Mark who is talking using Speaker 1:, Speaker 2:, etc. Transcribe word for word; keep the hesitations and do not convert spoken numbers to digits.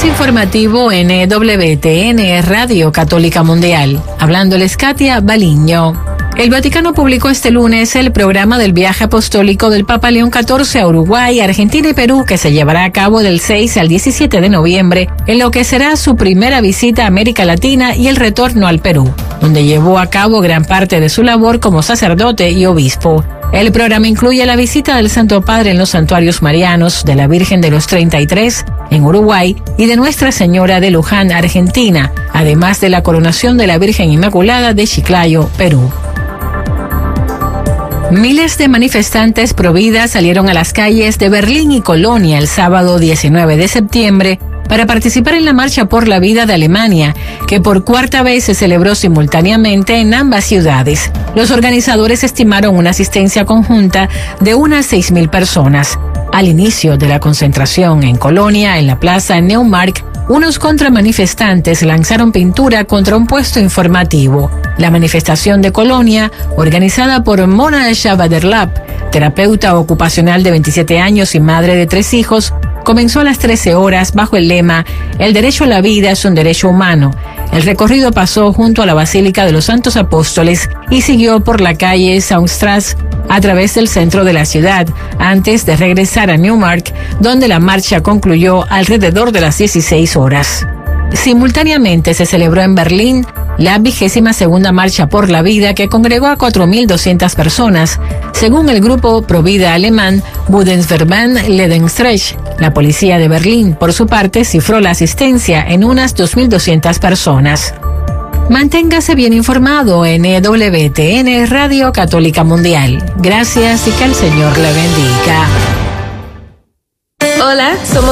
Speaker 1: Flash informativo en W T N Radio Católica Mundial. Hablándoles Katia Baliño. El Vaticano publicó este lunes el programa del viaje apostólico del Papa León catorce a Uruguay, Argentina y Perú, que se llevará a cabo del seis al diecisiete de noviembre, en lo que será su primera visita a América Latina y el retorno al Perú, donde llevó a cabo gran parte de su labor como sacerdote y obispo. El programa incluye la visita del Santo Padre en los santuarios marianos, de la Virgen de los treinta y tres en Uruguay y de Nuestra Señora de Luján, Argentina, además de la coronación de la Virgen Inmaculada de Chiclayo, Perú. Miles de manifestantes pro-vida salieron a las calles de Berlín y Colonia el sábado diecinueve de septiembre para participar en la Marcha por la Vida de Alemania, que por cuarta vez se celebró simultáneamente en ambas ciudades. Los organizadores estimaron una asistencia conjunta de unas seis mil personas. Al inicio de la concentración en Colonia, en la plaza Neumarkt, unos contramanifestantes lanzaron pintura contra un puesto informativo. La manifestación de Colonia, organizada por Mona Schabaderlap, terapeuta ocupacional de veintisiete años y madre de tres hijos, comenzó a las trece horas bajo el lema «El derecho a la vida es un derecho humano». El recorrido pasó junto a la Basílica de los Santos Apóstoles y siguió por la calle Saunstrasse a través del centro de la ciudad, antes de regresar a Neumarkt, donde la marcha concluyó alrededor de las dieciséis horas. Simultáneamente se celebró en Berlín la vigésima segunda Marcha por la Vida, que congregó a cuatro mil doscientas personas, según el grupo Provida alemán Bundesverband Ledenstreich. La policía de Berlín, por su parte, cifró la asistencia en unas dos mil doscientas personas. Manténgase bien informado en W T N Radio Católica Mundial. Gracias y que el Señor le bendiga.
Speaker 2: Hola, somos